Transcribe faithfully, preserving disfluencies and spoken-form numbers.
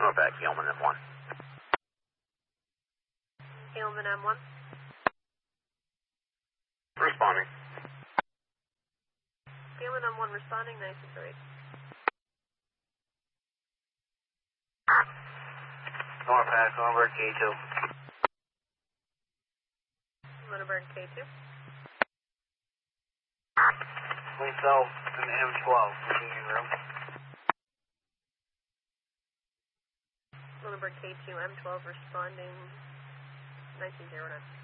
Norback, Yeoman M one. Yeoman M one. Responding. Yeoman M one responding, nice and great. Norback, Norberg K two. Lunenburg K two. Myself and M twelve, receiving room. Lunenburg K two, M twelve responding, nineteen zero nine.